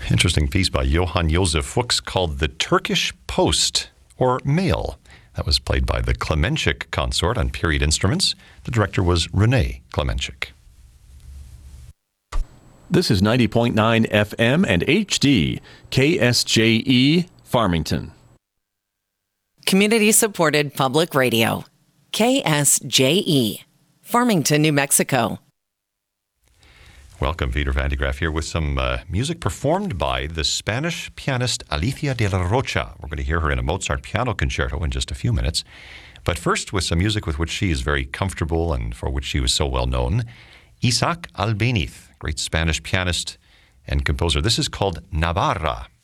Interesting piece by Johann Josef Fuchs called The Turkish Post, or Mail. That was played by the Klemenchik Consort on period instruments. The director was René Klemenchik. This is 90.9 FM and HD, KSJE, Farmington. Community-supported public radio, KSJE, Farmington, New Mexico. Welcome, Peter Van de Graaff here with some music performed by the Spanish pianist Alicia de la Rocha. We're going to hear her in a Mozart piano concerto in just a few minutes. But first, with some music with which she is very comfortable and for which she was so well known, Isaac Albéniz, great Spanish pianist and composer. This is called Navarra.